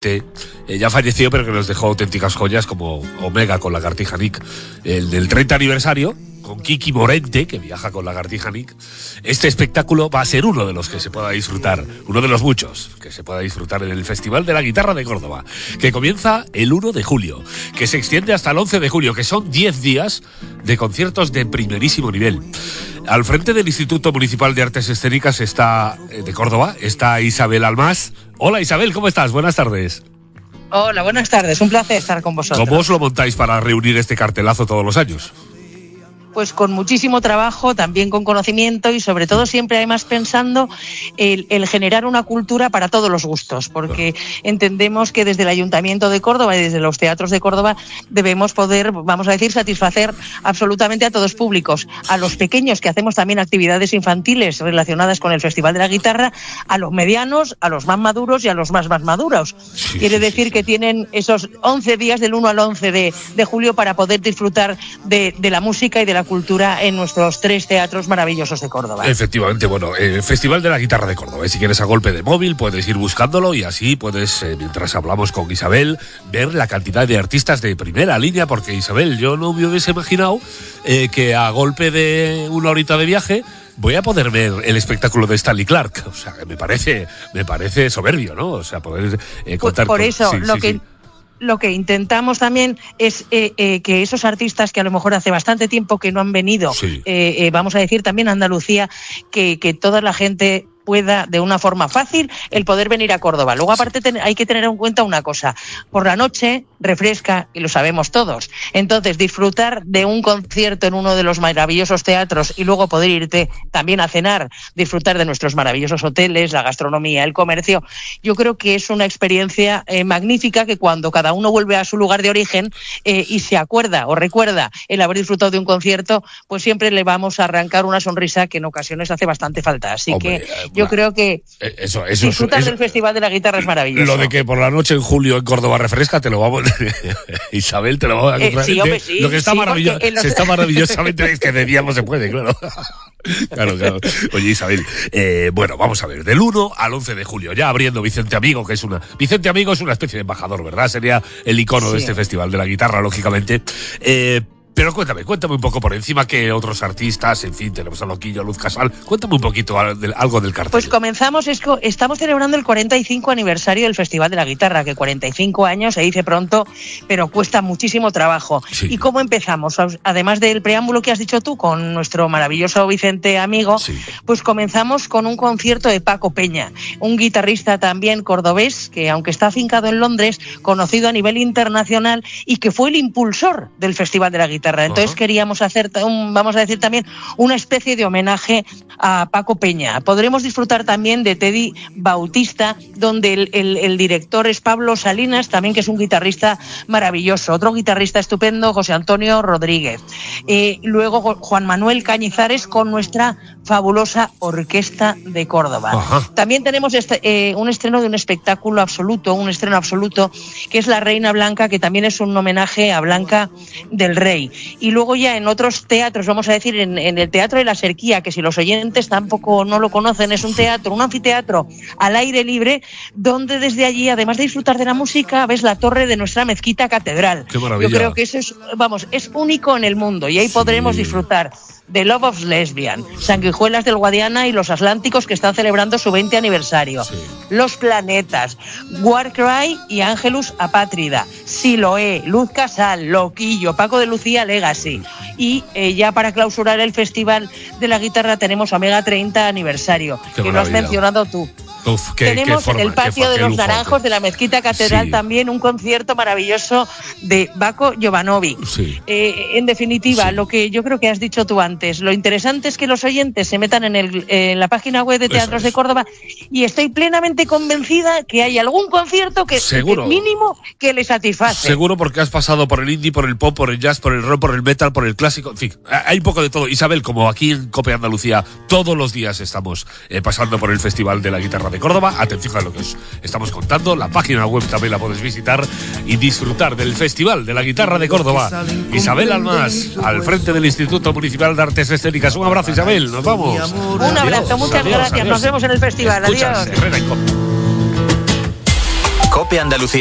Ya falleció, pero que nos dejó auténticas joyas como Omega con Lagartija Nick, el del 30 aniversario, con Kiki Morente, que viaja con Lagartija Nick. Este espectáculo va a ser uno de los que se pueda disfrutar, uno de los muchos que se pueda disfrutar en el Festival de la Guitarra de Córdoba, que comienza el 1 de julio, que se extiende hasta el 11 de julio, que son 10 días de conciertos de primerísimo nivel. Al frente del Instituto Municipal de Artes Escénicas de Córdoba está Isabel Almás. Hola Isabel, ¿cómo estás? Buenas tardes. Hola, buenas tardes. Un placer estar con vosotros. ¿Cómo os lo montáis para reunir este cartelazo todos los años? Pues con muchísimo trabajo, también con conocimiento y sobre todo siempre además pensando el generar una cultura para todos los gustos, porque entendemos que desde el Ayuntamiento de Córdoba y desde los teatros de Córdoba debemos poder, vamos a decir, satisfacer absolutamente a todos públicos, a los pequeños que hacemos también actividades infantiles relacionadas con el Festival de la Guitarra, a los medianos, a los más maduros y a los más maduros. Quiere decir que tienen esos 11 días del 1 al 11 de julio para poder disfrutar de la música y de la cultura en nuestros 3 teatros maravillosos de Córdoba. Efectivamente, bueno, el Festival de la Guitarra de Córdoba. Si quieres a golpe de móvil puedes ir buscándolo y así puedes, mientras hablamos con Isabel, ver la cantidad de artistas de primera línea, porque Isabel, yo no me hubiese imaginado que a golpe de una horita de viaje voy a poder ver el espectáculo de Stanley Clarke. O sea, que me parece soberbio, ¿no? O sea, poder contar por eso, sí, Lo que intentamos también es que esos artistas que a lo mejor hace bastante tiempo que no han venido, vamos a decir también a Andalucía, que toda la gente pueda de una forma fácil el poder venir a Córdoba. Luego aparte hay que tener en cuenta una cosa, por la noche refresca y lo sabemos todos, entonces disfrutar de un concierto en uno de los maravillosos teatros y luego poder irte también a cenar, disfrutar de nuestros maravillosos hoteles, la gastronomía, el comercio, yo creo que es una experiencia magnífica que cuando cada uno vuelve a su lugar de origen y se acuerda o recuerda el haber disfrutado de un concierto, pues siempre le vamos a arrancar una sonrisa que en ocasiones hace bastante falta, así que yo creo que disfrutar del Festival de la Guitarra es maravilloso. Lo de que por la noche en julio en Córdoba refresca, te lo vamos Isabel, te lo vamos a comprar. Sí, hombre, sí. Lo que está maravilloso, se está maravillosamente es que de día no se puede, claro. Claro. Oye, Isabel, bueno, vamos a ver, del 1 al 11 de julio, ya abriendo Vicente Amigo, Vicente Amigo es una especie de embajador, ¿verdad? Sería el icono de este Festival de la Guitarra, lógicamente. Pero cuéntame un poco por encima que otros artistas, en fin, tenemos a Loquillo, Luz Casal, cuéntame un poquito algo del cartel. Pues estamos celebrando el 45 aniversario del Festival de la Guitarra, que 45 años se dice pronto, pero cuesta muchísimo trabajo. Sí. ¿Y cómo empezamos? Además del preámbulo que has dicho tú, con nuestro maravilloso Vicente Amigo, pues comenzamos con un concierto de Paco Peña, un guitarrista también cordobés, que aunque está afincado en Londres, conocido a nivel internacional y que fue el impulsor del Festival de la Guitarra. Entonces queríamos hacer, vamos a decir también, una especie de homenaje a Paco Peña. Podremos disfrutar también de Teddy Bautista, donde el director es Pablo Salinas, también que es un guitarrista maravilloso. Otro guitarrista estupendo, José Antonio Rodríguez. Luego Juan Manuel Cañizares con nuestra fabulosa Orquesta de Córdoba. También tenemos un estreno de un espectáculo absoluto, que es La Reina Blanca, que también es un homenaje a Blanca del Rey. Y luego ya en otros teatros, vamos a decir, en el Teatro de la Serquía, que si los oyentes tampoco no lo conocen, es un anfiteatro al aire libre, donde desde allí, además de disfrutar de la música, ves la torre de nuestra mezquita catedral. ¡Qué maravilla! Yo creo que eso es único en el mundo y ahí podremos disfrutar de Love of Lesbian, Sanguijuelas del Guadiana y Los Atlánticos, que están celebrando su 20 aniversario. Los Planetas, Warcry y Ángelus Apátrida, Siloé, Luz Casal, Loquillo, Paco de Lucía Legacy. Y ya para clausurar el Festival de la Guitarra tenemos Omega 30 aniversario, que lo has mencionado tú. Tenemos en el patio de los Naranjos de la Mezquita Catedral también un concierto maravilloso de Baco Jovanovic. En definitiva, lo que yo creo que has dicho tú antes, lo interesante es que los oyentes se metan en la página web de Teatros de Córdoba y estoy plenamente convencida que hay algún concierto que mínimo que les satisface. Seguro, porque has pasado por el indie, por el pop, por el jazz, por el rock, por el metal, por el clásico, en fin, hay un poco de todo. Isabel, como aquí en COPE Andalucía todos los días estamos pasando por el Festival de la Guitarra de Córdoba, atención a lo que os estamos contando, la página web también la podéis visitar y disfrutar del Festival de la Guitarra de Córdoba. Isabel Almás, al frente del Instituto Municipal de Artes Escénicas. Un abrazo, Isabel, nos vamos. Un abrazo, muchas gracias, nos vemos en el festival. Escuchas, adiós. Herrera y COPE. COPE Cope Andalucía.